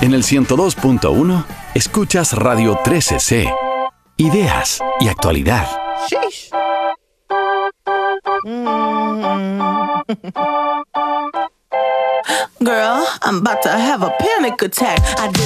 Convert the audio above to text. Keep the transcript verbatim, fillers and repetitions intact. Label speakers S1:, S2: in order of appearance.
S1: En el ciento dos punto uno, escuchas Radio trece C. Ideas y actualidad.
S2: Sheesh. Mm. Girl, I'm about to have a panic attack. I